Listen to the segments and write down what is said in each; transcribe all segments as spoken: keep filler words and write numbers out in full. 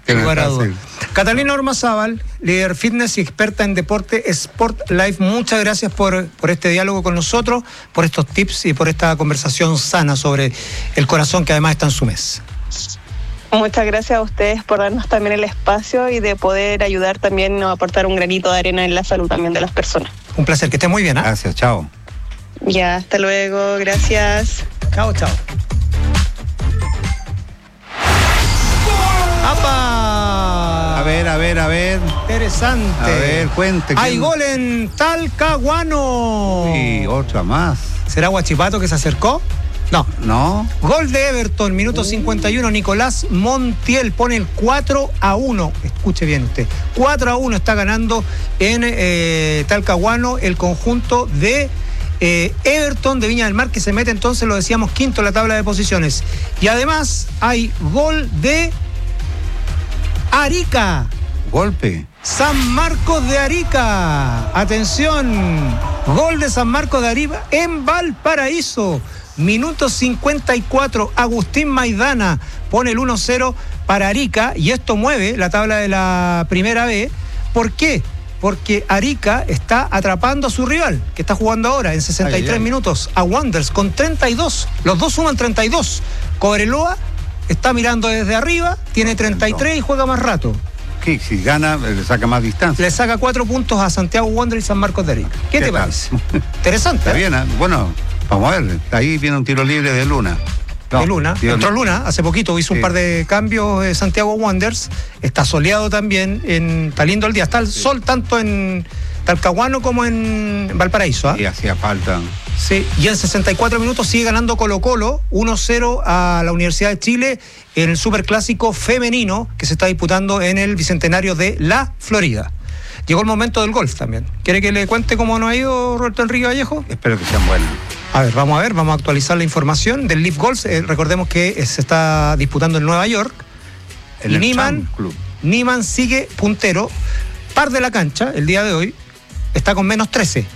Sin lugar a dudas. Catalina Ormazábal, líder fitness y experta en deporte Sport Life, muchas gracias por, por este diálogo con nosotros, por estos tips y por esta conversación sana sobre el corazón, que además está en su mes. Muchas gracias a ustedes por darnos también el espacio y de poder ayudar también a aportar un granito de arena en la salud también de las personas. Un placer, que esté muy bien. ¿eh? Gracias, chao. Ya, hasta luego, gracias. Chao, chao. ¡Apa! A ver, a ver, a ver. Interesante. A ver, cuente. Hay ¿quién? gol en Talcahuano. Y otra más. ¿Será Huachipato que se acercó? No. ¿No? Gol de Everton, minuto cincuenta y uno. Nicolás Montiel pone el cuatro a uno. Escuche bien usted. cuatro a uno está ganando en eh, Talcahuano el conjunto de eh, Everton de Viña del Mar, que se mete entonces, lo decíamos, quinto en la tabla de posiciones. Y además hay gol de Arica. Golpe. San Marcos de Arica. Atención. Gol de San Marcos de Arica en Valparaíso. Minuto cincuenta y cuatro. Agustín Maidana pone el uno cero para Arica. Y esto mueve la tabla de la primera B. ¿Por qué? Porque Arica está atrapando a su rival, que está jugando ahora en sesenta y tres ay, ay. minutos, a Wanderers con treinta y dos. Los dos suman treinta y dos. Cobreloa está mirando desde arriba, tiene treinta y tres y juega más rato. ¿Qué? Si gana, le saca más distancia. Le saca cuatro puntos a Santiago Wanderers y San Marcos de Arica. ¿Qué, ¿Qué te tal? parece? Interesante. Está ¿eh? bien, ¿eh? Bueno, vamos a ver. Ahí viene un tiro libre de Luna. No, de Luna. Tío, entró Luna, hace poquito hizo sí. un par de cambios eh, Santiago Wanderers. Está soleado también, en, está lindo el día. Está el sí. sol tanto en Talcahuano como en Valparaíso. ¿eh? Y hacía falta. Sí, y en sesenta y cuatro minutos sigue ganando Colo-Colo uno cero a la Universidad de Chile en el Superclásico femenino que se está disputando en el Bicentenario de La Florida. Llegó el momento del golf también. ¿Quiere que le cuente cómo nos ha ido Roberto Enrique Vallejo? Espero que sean buenos. A ver, vamos a ver, vamos a actualizar la información del Leaf Golf. Eh, recordemos que se está disputando en Nueva York. En y el Niemann, Club. Niemann sigue puntero. Par de la cancha, el día de hoy, está con menos trece.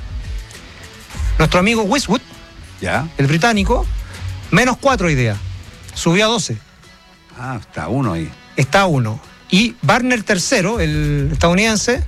Nuestro amigo Westwood, ¿ya? El británico, menos cuatro hoy día. Subió a doce. Ah, está uno ahí. Está uno. Y Barner tercero, el estadounidense,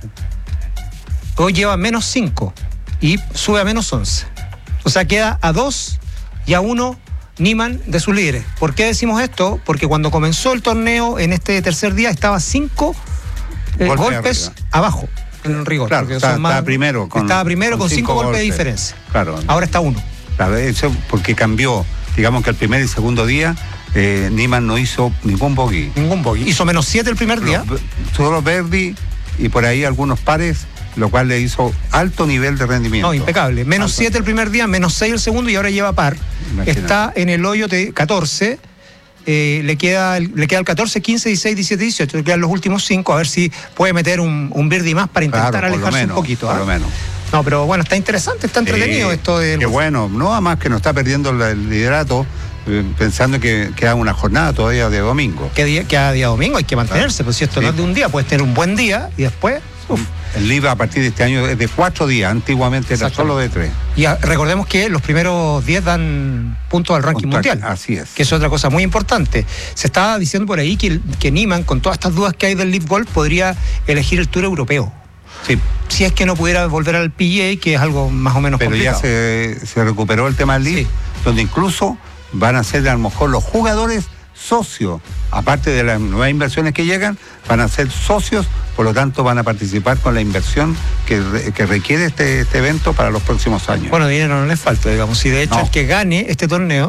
hoy lleva menos cinco y sube a menos once. O sea, queda a dos y a uno Niemann de sus líderes. ¿Por qué decimos esto? Porque cuando comenzó el torneo en este tercer día estaba cinco eh, Golpe golpes arriba. abajo en el rigor. Claro, está, son más, estaba primero con Estaba primero con, con cinco, cinco golpes, golpes de diferencia. Claro. Ahora está uno. Claro, eso porque cambió. Digamos que el primer y segundo día eh, Niemann no hizo ningún bogey. Ningún bogey. Hizo menos siete el primer día. Los, solo birdie y por ahí algunos pares, lo cual le hizo alto nivel de rendimiento. No, impecable. Menos siete el primer día, menos seis el segundo y ahora lleva par. Imagínate. Está en el hoyo de catorce. Eh, le queda le queda el catorce, quince, dieciséis, diecisiete, dieciocho. Le quedan los últimos cinco. A ver si puede meter un, un birdie más para intentar claro, alejarse menos, un poquito. Por ¿eh? lo menos. No, pero bueno, está interesante, está entretenido sí, esto de. Qué bueno, no más que no está perdiendo el liderato. Pensando que queda una jornada todavía de domingo. Que día, cada día domingo hay que mantenerse, claro. Pues si esto sí. no es de un día, puedes tener un buen día y después. Uf. El L I V a partir de este año es de cuatro días, antiguamente era solo de tres. Y a, recordemos que los primeros diez dan puntos al ranking Punto, mundial. Así es. Que es otra cosa muy importante. Se estaba diciendo por ahí que, que Niemann, con todas estas dudas que hay del Leaf Golf, podría elegir el Tour europeo. Sí. Si es que no pudiera volver al P G A, que es algo más o menos Pero complicado. Pero ya se, se recuperó el tema del Leaf, sí. donde incluso van a ser a lo mejor los jugadores socios, aparte de las nuevas inversiones que llegan, van a ser socios, por lo tanto van a participar con la inversión que, que requiere este, este evento para los próximos años. Bueno, dinero no les falta, digamos, y de hecho no. el que gane este torneo,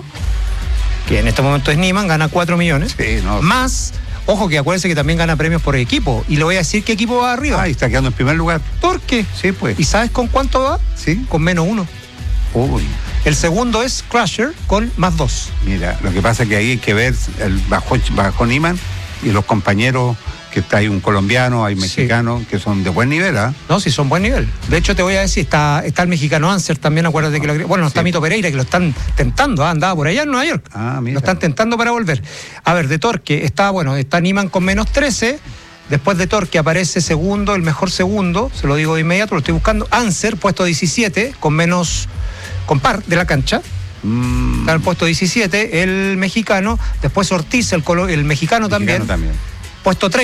que en este momento es Niemann, gana cuatro millones, sí, no. más, ojo que acuérdense que también gana premios por equipo, y le voy a decir qué equipo va arriba. Ah, y está quedando en primer lugar. ¿Por qué? Sí, pues. ¿Y sabes con cuánto va? Sí. Con menos uno. Uy. El segundo es Crusher con más dos. Mira, lo que pasa es que ahí hay que ver el bajo, bajo Niemann y los compañeros, que está ahí un colombiano, hay mexicanos, sí. que son de buen nivel, ¿ah? ¿eh? No, sí, son buen nivel. De hecho, te voy a decir, está, está el mexicano Anser también, acuérdate que lo, bueno, no está sí. Mito Pereira, que lo están tentando, ¿ah? Andaba por allá en Nueva York. Ah, mira. Lo están tentando para volver. A ver, de Torque, está, bueno, está Niemann con menos trece. Después de Torque aparece segundo, el mejor segundo, se lo digo de inmediato, lo estoy buscando. Anser, puesto diecisiete, con menos, con par de la cancha. Mm. Está en el puesto diecisiete, el mexicano. Después Ortiz, el, colo, el mexicano, mexicano también. también. Puesto treinta.